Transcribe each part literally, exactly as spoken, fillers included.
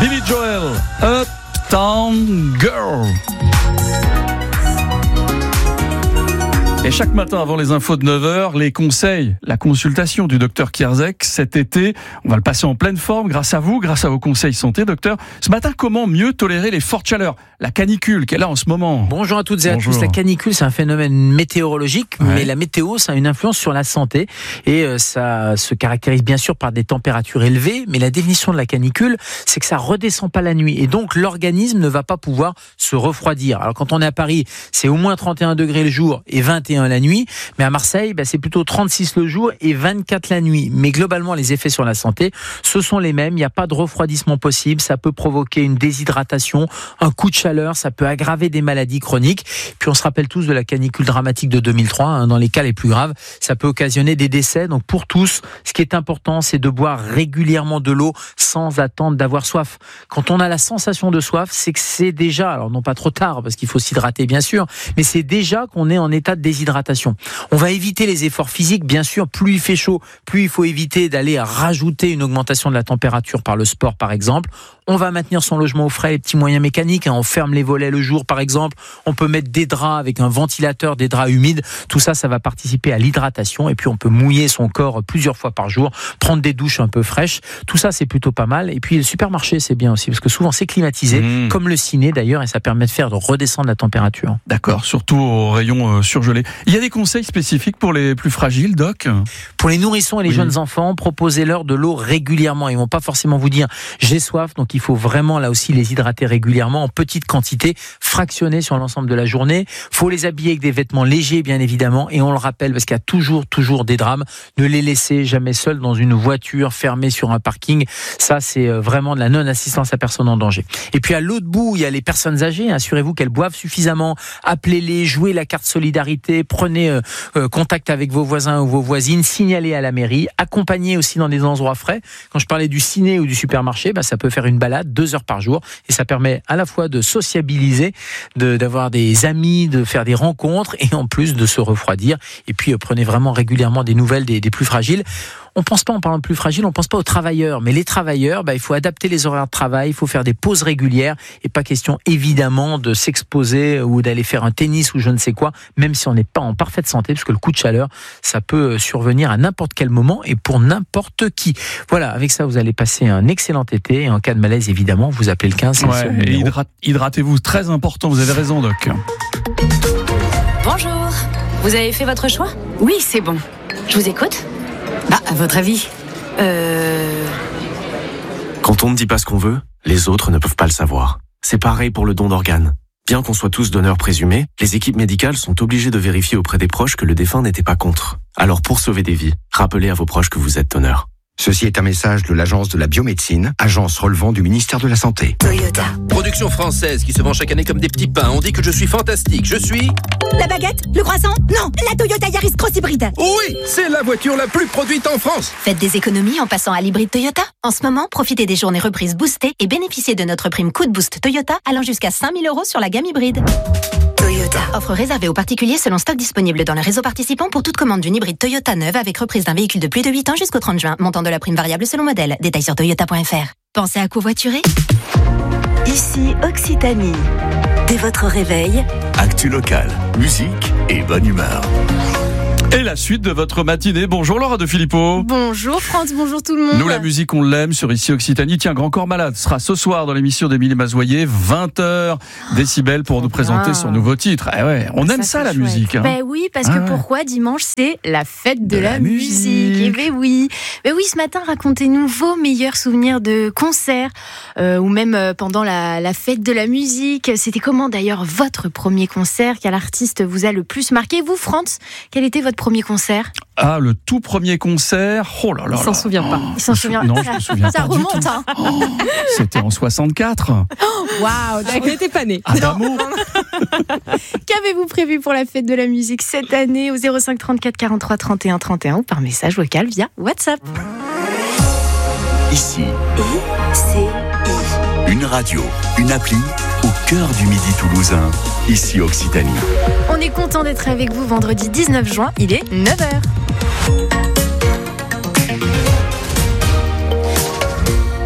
Billy Joel, Uptown Girl. Et chaque matin avant les infos de neuf heures, les conseils, la consultation du docteur Kierzek cet été. On va le passer en pleine forme grâce à vous, grâce à vos conseils santé, docteur. Ce matin, comment mieux tolérer les fortes chaleurs? La canicule qu'elle a en ce moment. Bonjour à toutes et à Bonjour. tous. La canicule, c'est un phénomène météorologique, ouais. mais la météo, ça a une influence sur la santé et euh, ça se caractérise bien sûr par des températures élevées, mais la définition de la canicule, c'est que ça redescend pas la nuit et donc l'organisme ne va pas pouvoir se refroidir. Alors quand on est à Paris, c'est au moins trente et un degrés le jour et vingt et un la nuit, mais à Marseille, bah, c'est plutôt trente-six le jour et vingt-quatre la nuit. Mais globalement, les effets sur la santé, ce sont les mêmes. Il n'y a pas de refroidissement possible. Ça peut provoquer une déshydratation, un coup de chaleur, ça peut aggraver des maladies chroniques. Puis on se rappelle tous de la canicule dramatique de deux mille trois. Hein, dans les cas les plus graves, ça peut occasionner des décès. Donc pour tous, ce qui est important, c'est de boire régulièrement de l'eau sans attendre d'avoir soif. Quand on a la sensation de soif, c'est que c'est déjà, alors non pas trop tard, parce qu'il faut s'hydrater bien sûr, mais c'est déjà qu'on est en état de déshydratation. On va éviter les efforts physiques, bien sûr. Plus il fait chaud, plus il faut éviter d'aller rajouter une augmentation de la température par le sport, par exemple. On va maintenir son logement au frais, les petits moyens mécaniques. Hein. On ferme les volets le jour, par exemple. On peut mettre des draps avec un ventilateur, des draps humides. Tout ça, ça va participer à l'hydratation. Et puis, on peut mouiller son corps plusieurs fois par jour, prendre des douches un peu fraîches. Tout ça, c'est plutôt pas mal. Et puis, le supermarché, c'est bien aussi, parce que souvent, c'est climatisé, mmh. comme le ciné d'ailleurs, et ça permet de faire de redescendre la température. D'accord, surtout au rayon euh, surgelé. Il y a des conseils spécifiques pour les plus fragiles, Doc? Pour les nourrissons et les oui. jeunes enfants, proposez-leur de l'eau régulièrement. Ils vont pas forcément vous dire « j'ai soif », donc il faut vraiment là aussi les hydrater régulièrement en petite quantité, fractionnée sur l'ensemble de la journée. Faut les habiller avec des vêtements légers, bien évidemment, et on le rappelle parce qu'il y a toujours, toujours des drames. Ne les laissez jamais seuls dans une voiture fermée sur un parking. Ça, c'est vraiment de la non-assistance à personne en danger. Et puis à l'autre bout, il y a les personnes âgées. Assurez-vous qu'elles boivent suffisamment. Appelez-les, jouez la carte solidarité, prenez euh, euh, contact avec vos voisins ou vos voisines, signalez à la mairie, accompagnez aussi dans des endroits frais. Quand je parlais du ciné ou du supermarché, bah, ça peut faire une balade deux heures par jour et ça permet à la fois de sociabiliser, de, d'avoir des amis, de faire des rencontres et en plus de se refroidir. Et puis euh, prenez vraiment régulièrement des nouvelles des, des plus fragiles. On pense pas, en parlant de plus fragiles, on pense pas aux travailleurs. Mais les travailleurs, bah, il faut adapter les horaires de travail, il faut faire des pauses régulières et pas question évidemment de s'exposer ou d'aller faire un tennis ou je ne sais quoi, même si on n'est pas en parfaite santé, parce que le coup de chaleur, ça peut survenir à n'importe quel moment et pour n'importe qui. Voilà, avec ça, vous allez passer un excellent été et en cas de malaise, évidemment, vous appelez le quinze. Ouais, et hydrat- hydratez-vous, très important, vous avez raison, Doc. Bonjour, vous avez fait votre choix? Oui, c'est bon. Je vous écoute. Bah, à votre avis Euh... Quand on ne dit pas ce qu'on veut, les autres ne peuvent pas le savoir. C'est pareil pour le don d'organes. Bien qu'on soit tous donneurs présumés, les équipes médicales sont obligées de vérifier auprès des proches que le défunt n'était pas contre. Alors pour sauver des vies, rappelez à vos proches que vous êtes donneur. Ceci est un message de l'Agence de la biomédecine, agence relevant du ministère de la Santé. Toyota. Production française qui se vend chaque année comme des petits pains. On dit que je suis fantastique. Je suis... La baguette? Le croissant? Non, la Toyota Yaris Cross Hybride. Oui, c'est la voiture la plus produite en France. Faites des économies en passant à l'hybride Toyota. En ce moment, profitez des journées reprises boostées et bénéficiez de notre prime coup de boost Toyota allant jusqu'à cinq mille euros sur la gamme hybride. Toyota. Offre réservée aux particuliers selon stock disponible dans le réseau participant pour toute commande d'une hybride Toyota neuve avec reprise d'un véhicule de plus de huit ans jusqu'au trente juin. Montant de la prime variable selon modèle. Détails sur toyota point f r. Pensez à covoiturer? Ici Occitanie. Dès votre réveil, actu local, musique et bonne humeur. Et la suite de votre matinée. Bonjour Laura de Filippo. Bonjour France, bonjour tout le monde. Nous, la musique, on l'aime sur Ici Occitanie. Tiens, Grand Corps Malade sera ce soir dans l'émission d'Émilie Mazoyer, vingt heures, Décibel, pour nous présenter ah. son nouveau titre. Eh ouais, on ça, aime ça, la chouette. musique. Hein. Ben oui, parce que ah ouais. pourquoi dimanche, c'est la fête de, de la, la musique. musique. Et ben oui. Ben oui, ce matin, racontez-nous vos meilleurs souvenirs de concerts, euh, ou même pendant la, la fête de la musique. C'était comment d'ailleurs votre premier concert? Quel artiste vous a le plus marqué? Vous, France, quel était votre premier concert? Ah, le tout premier concert. Oh là là. Il s'en là. souvient pas. Oh, Il s'en souvient. Non, je me souviens ça pas remonte, du tout. Hein. Oh, c'était en soixante-quatre. Waouh, wow, on n'était pas nés. Adamo. Qu'avez-vous prévu pour la fête de la musique cette année au zéro cinq trente-quatre quarante-trois trente et un trente et un ou par message vocal via WhatsApp? Ici. I C I. Une radio, une appli au cœur du Midi toulousain. Ici Occitanie. On est content d'être avec vous vendredi dix-neuf juin, il est neuf heures.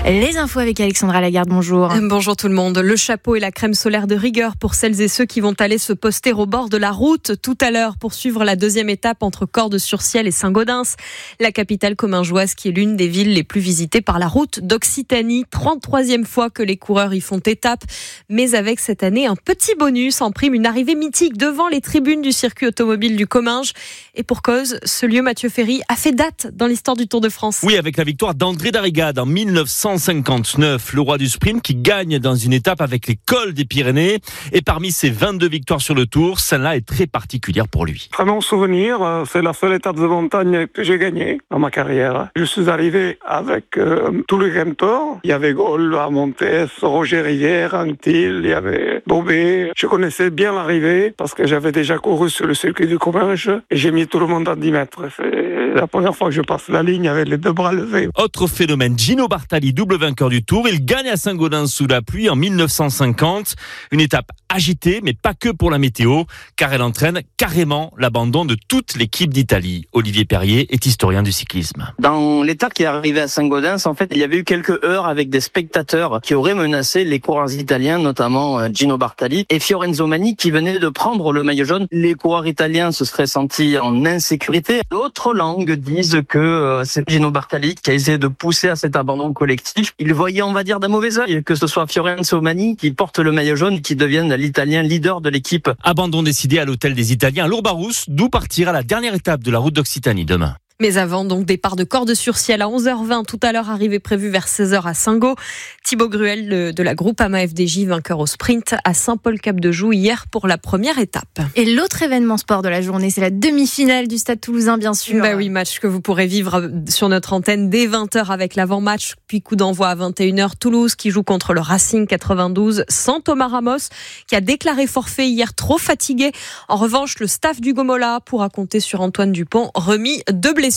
Les infos avec Alexandra Lagarde, bonjour. Bonjour tout le monde. Le chapeau et la crème solaire de rigueur pour celles et ceux qui vont aller se poster au bord de la route tout à l'heure pour suivre la deuxième étape entre Cordes-sur-Ciel et Saint-Gaudens. La capitale commingeoise qui est l'une des villes les plus visitées par la route d'Occitanie. trente-troisième fois que les coureurs y font étape. Mais avec cette année, un petit bonus en prime, une arrivée mythique devant les tribunes du circuit automobile du Comminges. Et pour cause, ce lieu, Mathieu Ferry, a fait date dans l'histoire du Tour de France. Oui, avec la victoire d'André Darrigade en mille neuf cent cinquante-neuf, le roi du sprint qui gagne dans une étape avec les cols des Pyrénées. Et parmi ses vingt-deux victoires sur le Tour, celle-là est très particulière pour lui. À mon souvenir, c'est la seule étape de montagne que j'ai gagnée dans ma carrière. Je suis arrivé avec euh, tous les grimpeurs. Il y avait Gaulle, Montes, Roger Rivière, Antil, il y avait Bobet. Je connaissais bien l'arrivée parce que j'avais déjà couru sur le circuit du Comminges et j'ai mis tout le monde à dix mètres. C'est la première fois que je passe la ligne avec les deux bras levés. Autre phénomène, Gino Bartali, double vainqueur du Tour. Il gagne à Saint-Gaudens sous la pluie en mille neuf cent cinquante. Une étape agitée, mais pas que pour la météo, car elle entraîne carrément l'abandon de toute l'équipe d'Italie. Olivier Perrier est historien du cyclisme. Dans l'étape qui est arrivée à Saint-Gaudens, en fait, il y avait eu quelques heurts avec des spectateurs qui auraient menacé les coureurs italiens, notamment Gino Bartali et Fiorenzo Mani qui venaient de prendre le maillot jaune. Les coureurs italiens se seraient sentis en insécurité. D'autres langues disent que euh, c'est Gino Bartali qui a essayé de pousser à cet abandon collectif. Il voyait, on va dire, d'un mauvais œil que ce soit Fiorenzo Mani qui porte le maillot jaune qui devienne l'Italien leader de l'équipe. Abandon décidé à l'hôtel des Italiens à Lourbarousse, d'où partira la dernière étape de la route d'Occitanie demain. Mais avant, donc, départ de Cordes-sur-Ciel à onze heures vingt. Tout à l'heure, arrivée prévue vers seize heures à Saint-Gau. Thibaut Gruel de, de la Groupama F D J, vainqueur au sprint à Saint-Paul-Cap-de-Joux hier pour la première étape. Et l'autre événement sport de la journée, c'est la demi-finale du Stade Toulousain, bien sûr. Bah oui, match que vous pourrez vivre sur notre antenne dès vingt heures avec l'avant-match, puis coup d'envoi à vingt et une heures. Toulouse qui joue contre le Racing quatre-vingt-douze sans Thomas Ramos, qui a déclaré forfait hier, trop fatigué. En revanche, le staff du Gomola pourra compter sur Antoine Dupont, remis de blessure.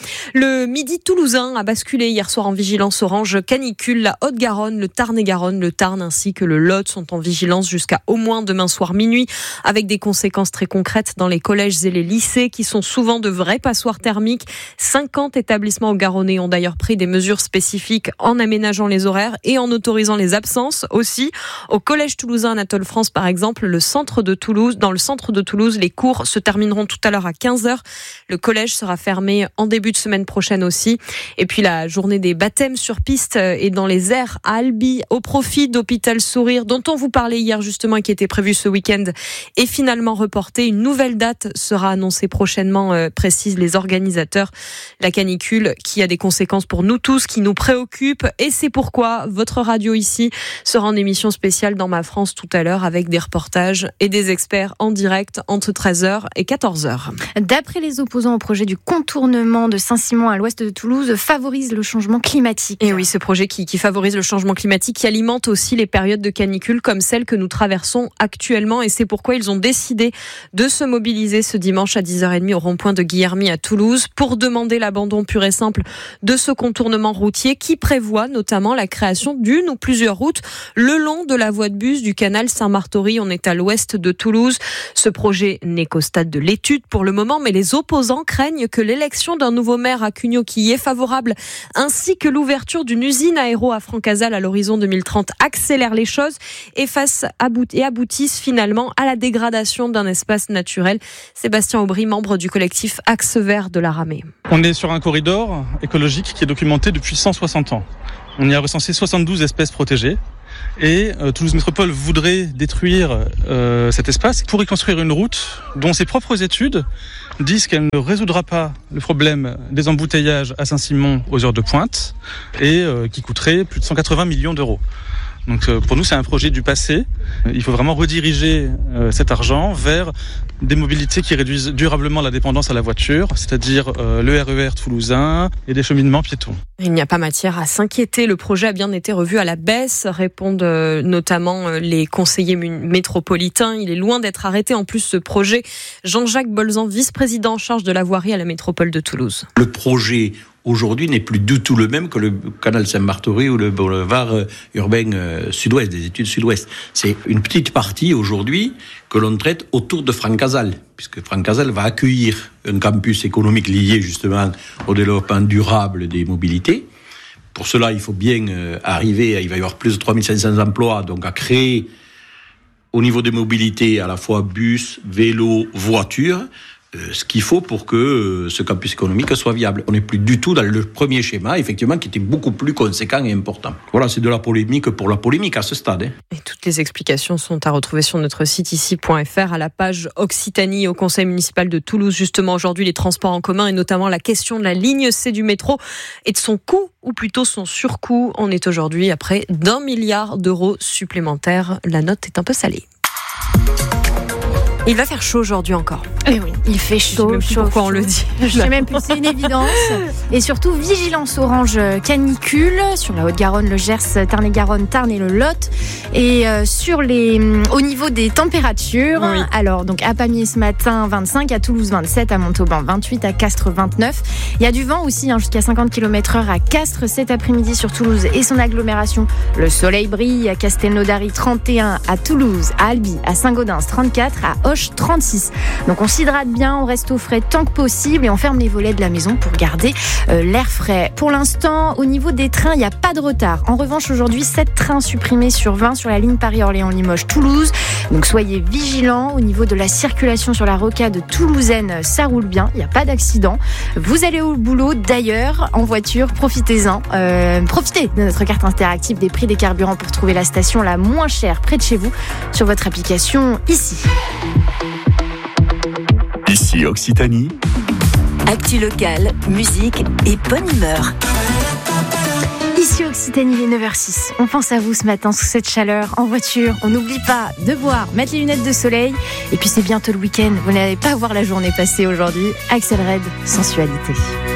Le Midi toulousain a basculé hier soir en vigilance orange canicule. La Haute-Garonne, le Tarn-et-Garonne, le Tarn ainsi que le Lot sont en vigilance jusqu'à au moins demain soir minuit, avec des conséquences très concrètes dans les collèges et les lycées qui sont souvent de vrais passoires thermiques. cinquante établissements garonnais ont d'ailleurs pris des mesures spécifiques en aménageant les horaires et en autorisant les absences aussi. Au collège toulousain Anatole France par exemple, le centre de Toulouse, dans le centre de Toulouse, les cours se termineront tout à l'heure à quinze heures. Le collège sera fermé en début de semaine prochaine aussi. Et puis la journée des baptêmes sur piste et dans les airs à Albi au profit d'Hôpital Sourire, dont on vous parlait hier justement et qui était prévu ce week-end, est finalement reportée. Une nouvelle date sera annoncée prochainement, euh, précisent les organisateurs. La canicule qui a des conséquences pour nous tous, qui nous préoccupe, et c'est pourquoi votre radio ici sera en émission spéciale dans Ma France tout à l'heure avec des reportages et des experts en direct entre treize heures et quatorze heures. D'après les opposants au projet du contournement de Saint-Simon à l'ouest de Toulouse, favorise le changement climatique. Et oui, ce projet qui, qui favorise le changement climatique, qui alimente aussi les périodes de canicule comme celle que nous traversons actuellement. Et c'est pourquoi ils ont décidé de se mobiliser ce dimanche à dix heures trente au rond-point de Guillermy à Toulouse pour demander l'abandon pur et simple de ce contournement routier qui prévoit notamment la création d'une ou plusieurs routes le long de la voie de bus du canal Saint-Martory. On est à l'ouest de Toulouse. Ce projet n'est qu'au stade de l'étude pour le moment, mais les opposants craignent que l'élection d'un nouveau maire à Cugnot qui y est favorable, ainsi que l'ouverture d'une usine aéro à Francazal à l'horizon deux mille trente accélère les choses et, fasse about- et aboutissent finalement à la dégradation d'un espace naturel. Sébastien Aubry, membre du collectif Axe Vert de la Ramée. On est sur un corridor écologique qui est documenté depuis cent soixante ans. On y a recensé soixante-douze espèces protégées. Et euh, Toulouse Métropole voudrait détruire euh, cet espace pour y construire une route dont ses propres études disent qu'elle ne résoudra pas le problème des embouteillages à Saint-Simon aux heures de pointe et euh, qui coûterait plus de cent quatre-vingts millions d'euros. Donc euh, pour nous, c'est un projet du passé. Il faut vraiment rediriger euh, cet argent vers des mobilités qui réduisent durablement la dépendance à la voiture, c'est-à-dire euh, le R E R toulousain et des cheminements piétons. Il n'y a pas matière à s'inquiéter. Le projet a bien été revu à la baisse, répondent euh, notamment euh, les conseillers métropolitains. Il est loin d'être arrêté. En plus, ce projet, Jean-Jacques Bolzan, vice-président en charge de la voirie à la métropole de Toulouse. Le projet aujourd'hui n'est plus du tout le même que le canal Saint-Martory ou le boulevard urbain sud-ouest, des études sud-ouest. C'est une petite partie aujourd'hui que l'on traite autour de Francazal, puisque Francazal va accueillir un campus économique lié justement au développement durable des mobilités. Pour cela, il faut bien euh, arriver, il va y avoir plus de trois mille cinq cents emplois, donc à créer au niveau des mobilités à la fois bus, vélo, voiture, euh, ce qu'il faut pour que euh, ce campus économique soit viable. On n'est plus du tout dans le premier schéma, effectivement, qui était beaucoup plus conséquent et important. Voilà, c'est de la polémique pour la polémique à ce stade. Hein. Et toutes les explications sont à retrouver sur notre site ici point f r à la page Occitanie au conseil municipal de Toulouse. Justement, aujourd'hui, les transports en commun et notamment la question de la ligne C du métro et de son coût, ou plutôt son surcoût. On est aujourd'hui à près d'un milliard d'euros supplémentaires. La note est un peu salée. Il va faire chaud aujourd'hui encore. Eh oui, il fait chaud. Je sais chaud pourquoi chaud. on le dit. Je sais même plus, c'est une évidence. Et surtout, vigilance orange canicule sur la Haute-Garonne, le Gers, Tarn-et-Garonne, Tarn et le Lot. Et euh, sur les, au niveau des températures, oui. alors donc à Pamiers ce matin vingt-cinq, à Toulouse vingt-sept, à Montauban vingt-huit, à Castres vingt-neuf. Il y a du vent aussi, hein, jusqu'à cinquante kilomètres heure à Castres cet après-midi sur Toulouse et son agglomération. Le soleil brille à Castelnaudary trente et un, à Toulouse, à Albi, à Saint-Gaudens trente-quatre, à Auch trente-six. Donc on s'hydrate bien, on reste au frais tant que possible et on ferme les volets de la maison pour garder euh, l'air frais. Pour l'instant, au niveau des trains, il n'y a pas de retard. En revanche, aujourd'hui, sept trains supprimés sur vingt sur la ligne Paris-Orléans-Limoges-Toulouse. Donc soyez vigilants. Au niveau de la circulation sur la rocade toulousaine, ça roule bien, il n'y a pas d'accident. Vous allez au boulot d'ailleurs en voiture, profitez-en. Euh, profitez de notre carte interactive des prix des carburants pour trouver la station la moins chère près de chez vous sur votre application ici. Ici Occitanie. Actu locale, musique et bonne humeur. Ici Occitanie, il est neuf heures six. On pense à vous ce matin sous cette chaleur, en voiture. On n'oublie pas de boire, mettre les lunettes de soleil. Et puis c'est bientôt le week-end. Vous n'allez pas voir la journée passer aujourd'hui. Axel Red, sensualité.